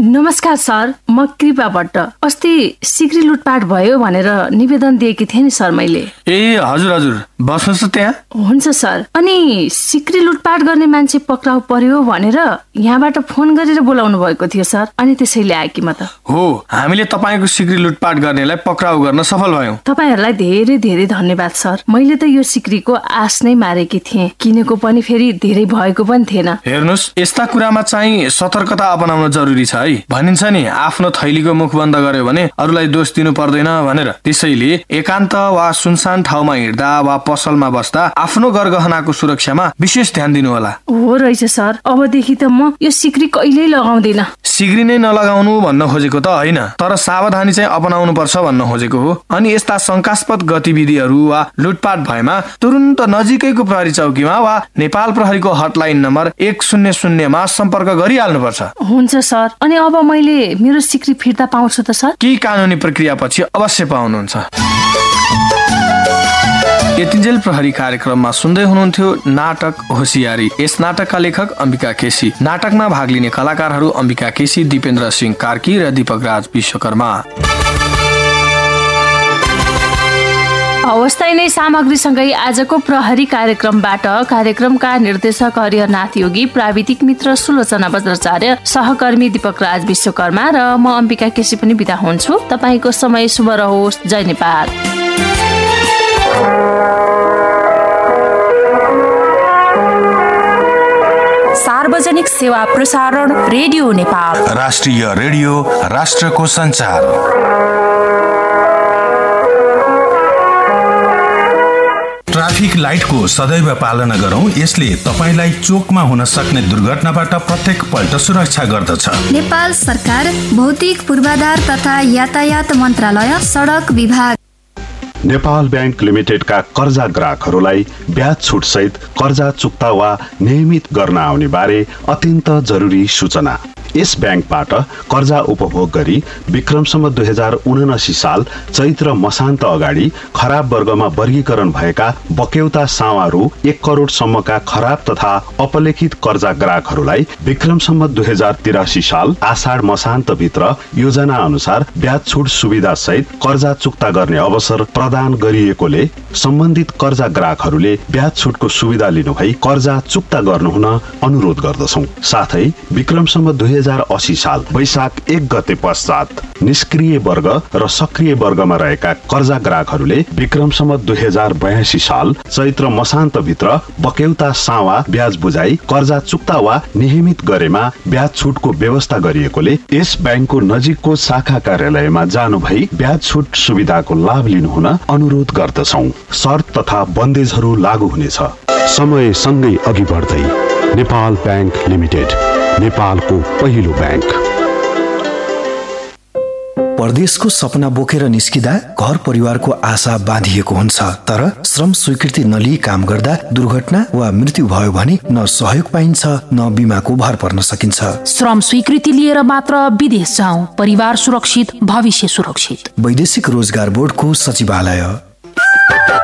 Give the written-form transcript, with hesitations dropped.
नमस्कार सर, म कृपा भट्ट। अस्ति सिक्री लुटपाट भयो भनेर निवेदन दिएकी थिएँ नि सर मैले। ए हजुर, बस्नुहोस् त्यहाँ। हुन्छ सर। अनि सिक्री लुटपाट गर्ने मान्छे पक्राउ पर्यो भनेर यहाँबाट फोन गरेर बोलाउनु भएको थियो सर, अनि त्यसैले आएकी म त। हो, हामीले तपाईँको सिक्री लुटपाट गर्नेलाई पक्राउ गर्न सफल भयौं। तपाईहरुलाई धेरै धेरै धन्यवाद सर। मैले त यो सिक्रीको आश नै मारेकी थिएँ, किनेको पनि फेरि धेरै भएको पनि थिएन। हेर्नुस्, यस्ता कुरामा चाहिँ सतर्कता अपनाउन जरुरी छ है। भनिन्छ नि, आफ्नो थैलीको मुख बन्द गर्यो भने अरूलाई दोष दिनु पर्दैन भनेर। त्यसैले एकान्त वा सुनसान ठाउँमा हिँड्दा वा पसलमा बस्दा आफ्नो गरगहनाको सुरक्षामा विशेष ध्यान दिनु होला। हो रहेछ सर, अबदेखि त म यो सिक्री कहिल्यै लगाउँदिन। सिक्री नै नलगाउनु भन्न खोजेको त होइन, तर सावधानी चाहिँ अपनाउनु पर्छ भन्न खोजेको हो। अनि यस्ता शंकास्पद गतिविधिहरू वा लुटपाट भएमा तुरुन्त नजिकैको प्रहरी चौकीमा वा नेपाल प्रहरीको हटलाइन नम्बर 100 मा सम्पर्क गरिहाल्नुपर्छ। हुन्छ सर। अनि अब मैले मेरो सिक्री फिर्ता पाउँछु त सर? केही कानुनी प्रक्रिया पछि अवश्य पाउनुहुन्छ। यतिन्जेल प्रहरी कार्यक्रममा सुन्दै हुनुहुन्थ्यो नाटक होसियारी। यस नाटकका लेखक अम्बिका केसी। नाटकमा भाग लिने कलाकारहरू अम्बिका केसी, दिपेन्द्र सिंह कार्की र दीपक राज विश्वकर्मा। अवस्था नै सामग्रीसँगै आजको प्रहरी कार्यक्रमबाट कार्यक्रमका निर्देशक हरिहरनाथ योगी, प्राविधिक मित्र सुलोचना बज्राचार्य, सहकर्मी दीपक राज विश्वकर्मा र म अम्बिका केसी पनि बिदा हुन्छु। तपाईको समय शुभ रहोस्। जय नेपाल। सार्वजनिक सेवा प्रसारण रेडियो नेपाल, राष्ट्रिय रेडियो, राष्ट्रको संचार। ट्राफिक लाइटको सदैव पालना गरौं, यसले तपाईलाई चोकमा हुन सक्ने दुर्घटनाबाट प्रत्येक पल्ट सुरक्षा गर्दछ। नेपाल सरकार, भौतिक पूर्वाधार तथा यातायात मन्त्रालय, सडक विभाग। नेपाल बैंक लिमिटेडका कर्जा ग्राहकहरूलाई ब्याज छुट सहित कर्जा चुक्ता वा नियमित गर्न आउने बारे अत्यन्त जरुरी सूचना। यस बैंकबाट कर्जा उपभोग गरी विक्रमसम्म 2079 साल चैत्र मसान्त अगाडि खराब वर्गमा वर्गीकरण भएका बक्यौता सावा रु 1 करोड सम्मका खराब तथा अपलेखित कर्जा ग्राहकहरूलाई विक्रमसम्म 2083 साल आषाढ मसान्त भित्र योजना अनुसार ब्याज छुट सुविधा सहित कर्जा चुक्ता गर्ने अवसर प्रदान गरिएकोले सम्बन्धित कर्जा ग्राहकहरूले ब्याज छुटको सुविधा लिनु भई कर्जा चुक्ता गर्नुहुन अनुरोध गर्दछौं। साथै विक्रमसम्म 2080 साल वैशाख 1 गते पश्चात निष्क्रिय वर्ग र सक्रिय वर्गमा रहेका कर्जा ग्राहकहरूले विक्रमसम्म 2082 साल चैत्र मसान्त भित्र बक्यौता सावा ब्याज बुझाई कर्जा चुक्ता वा नियमित गरेमा ब्याज छुटको व्यवस्था गरिएकोले यस बैंकको नजिकको शाखा कार्यालयमा जानु भई ब्याज छुट सुविधाको लाभ लिनुहुन अनुरोध गर्दछौं। शर्त तथा बन्देजहरू लागू हुनेछ। समय सँगै अघि बढ्दै नेपाल बैंक लिमिटेड, नेपालको पहिलो बैंक। परदेशको सपना बोकेर निस्किदा घर परिवारको आशा बाँधिएको हुन्छ, तर श्रम स्वीकृति नलिई काम गर्दा दुर्घटना वा मृत्यु भयो भने न सहयोग पाइन्छ न बिमाको भर पर्न सकिन्छ। श्रम स्वीकृति लिएर मात्र विदेश जाऊ, परिवार सुरक्षित, भविष्य सुरक्षित। वैदेशिक रोजगार बोर्डको सचिवालय।